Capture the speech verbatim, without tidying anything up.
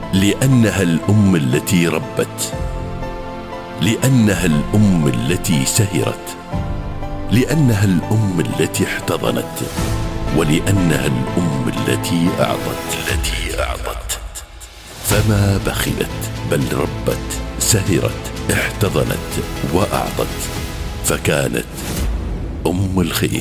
لأنها الأم التي ربت، لأنها الأم التي سهرت، لأنها الأم التي احتضنت، ولأنها الأم التي أعطت التي أعطت فما بخلت، بل ربت، سهرت، احتضنت وأعطت، فكانت أم الخير.